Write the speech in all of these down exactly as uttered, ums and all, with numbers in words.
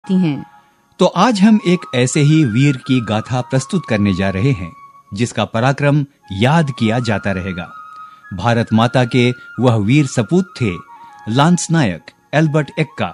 सकती हैं। तो आज हम एक ऐसे ही वीर की गाथा प्रस्तुत करने जा रहे हैं जिसका पराक्रम याद किया जाता रहेगा। भारत माता के वह वीर सपूत थे लांस नायक एल्बर्ट एक्का।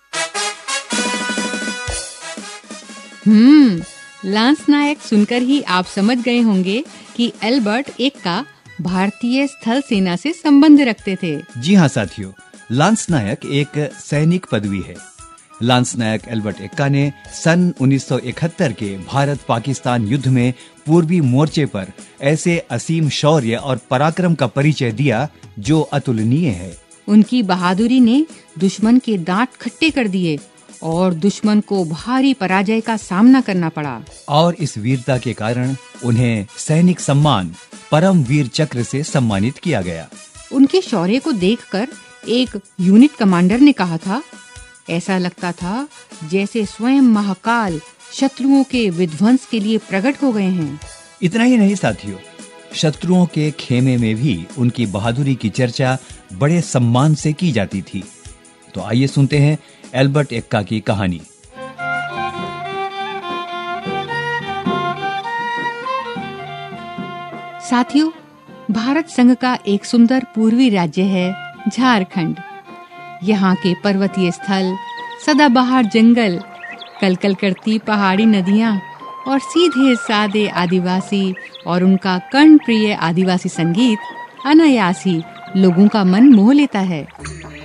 हम्म लांस नायक सुनकर ही आप समझ गए होंगे कि एल्बर्ट एक्का भारतीय स्थल सेना से संबंध रखते थे। जी हाँ साथियों, लांस नायक एक सैनिक पदवी है। लांस नायक एल्बर्ट एक्का ने सन उन्नीस सौ इकहत्तर के भारत पाकिस्तान युद्ध में पूर्वी मोर्चे पर ऐसे असीम शौर्य और पराक्रम का परिचय दिया जो अतुलनीय है। उनकी बहादुरी ने दुश्मन के दांत खट्टे कर दिए और दुश्मन को भारी पराजय का सामना करना पड़ा। और इस वीरता के कारण उन्हें सैनिक सम्मान परम वीर चक्र से सम्मानित किया गया। उनके शौर्य को देखकर एक यूनिट कमांडर ने कहा था, ऐसा लगता था जैसे स्वयं महाकाल शत्रुओं के विध्वंस के लिए प्रकट हो गए हैं। इतना ही नहीं साथियों, शत्रुओं के खेमे में भी उनकी बहादुरी की चर्चा बड़े सम्मान से की जाती थी। तो आइए सुनते हैं एल्बर्ट एक्का की कहानी। साथियों, भारत संघ का एक सुंदर पूर्वी राज्य है झारखंड। यहाँ के पर्वतीय स्थल, सदाबहार जंगल, कलकल करती पहाड़ी नदियाँ और सीधे सादे आदिवासी और उनका कर्णप्रिय आदिवासी संगीत अनायास ही लोगों का मन मोह लेता है।